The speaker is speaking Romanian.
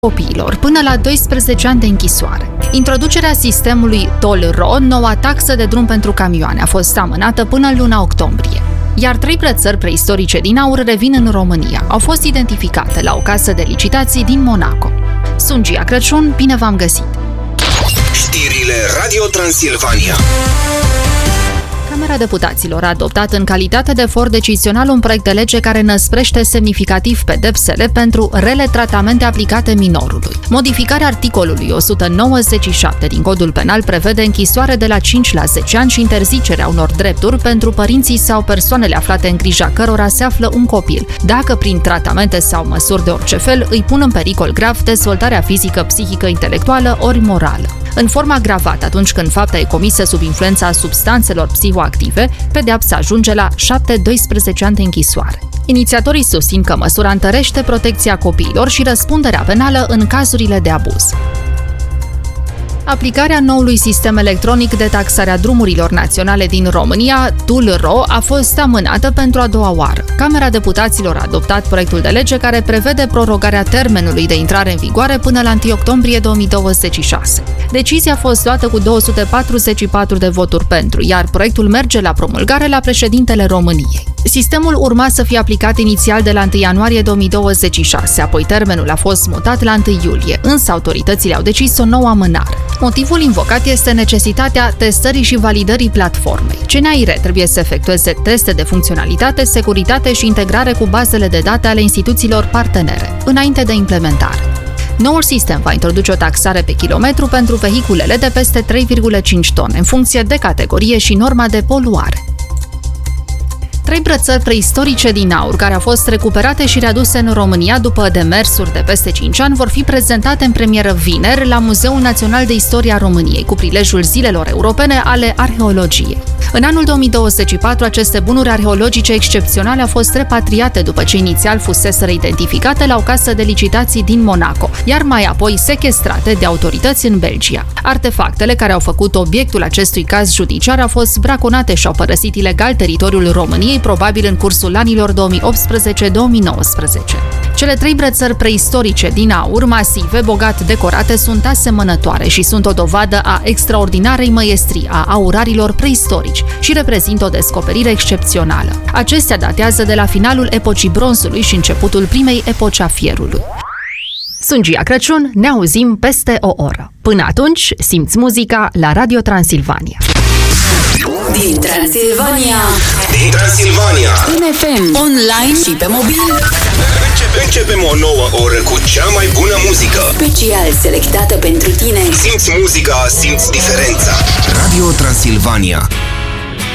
copiilor până la 12 ani de închisoare. Introducerea sistemului toll-ro, noua taxă de drum pentru camioane, a fost amânată până în luna octombrie. Iar 3 brățări preistorice din aur revin în România. Au fost identificate la o casă de licitații din Monaco. Sunt Gia Crăciun, bine v-am găsit! Știrile Radio Transilvania. Camera Deputaților a adoptat în calitate de for decizional un proiect de lege care năsprește semnificativ pedepsele pentru rele tratamente aplicate minorului. Modificarea articolului 197 din Codul Penal prevede închisoare de la 5 la 10 ani și interzicerea unor drepturi pentru părinții sau persoanele aflate în grija cărora se află un copil, dacă prin tratamente sau măsuri de orice fel îi pun în pericol grav dezvoltarea fizică, psihică, intelectuală ori morală. În forma agravată, atunci când fapta e comisă sub influența substanțelor psihoactive, pedeapsa ajunge la 7-12 ani de închisoare. Inițiatorii susțin că măsura întărește protecția copiilor și răspunderea penală în cazurile de abuz. Aplicarea noului sistem electronic de taxare a drumurilor naționale din România, toll-ro, a fost amânată pentru a doua oară. Camera Deputaților a adoptat proiectul de lege care prevede prorogarea termenului de intrare în vigoare până la 1 octombrie 2026. Decizia a fost luată cu 244 de voturi pentru, iar proiectul merge la promulgare la președintele României. Sistemul urma să fie aplicat inițial de la 1 ianuarie 2026, apoi termenul a fost mutat la 1 iulie, însă autoritățile au decis o nouă amânare. Motivul invocat este necesitatea testării și validării platformei. CNAIR trebuie să efectueze teste de funcționalitate, securitate și integrare cu bazele de date ale instituțiilor partenere, înainte de implementare. Noul sistem va introduce o taxare pe kilometru pentru vehiculele de peste 3,5 tone, în funcție de categorie și norma de poluare. 3 brățări preistorice din aur, care au fost recuperate și readuse în România după demersuri de peste 5 ani, vor fi prezentate în premieră vineri la Muzeul Național de Istoria României, cu prilejul Zilelor Europene ale Arheologiei. În anul 2024, aceste bunuri arheologice excepționale au fost repatriate după ce inițial fuseseră identificate la o casă de licitații din Monaco, iar mai apoi sechestrate de autorități în Belgia. Artefactele care au făcut obiectul acestui caz judiciar au fost braconate și au părăsit ilegal teritoriul României, probabil în cursul anilor 2018-2019. Cele 3 brățări preistorice din aur, masive, bogat decorate, sunt asemănătoare și sunt o dovadă a extraordinarei măiestrii a aurarilor preistorici și reprezintă o descoperire excepțională. Acestea datează de la finalul epocii bronzului și începutul primei epoci a fierului. Sunt Gia Crăciun, ne auzim peste o oră. Până atunci, simți muzica la Radio Transilvania. Din Transilvania. În FM, online și pe mobil. Începem o nouă oră cu cea mai bună muzică. Special selectată pentru tine. Simți muzica, simți diferența. Radio Transilvania.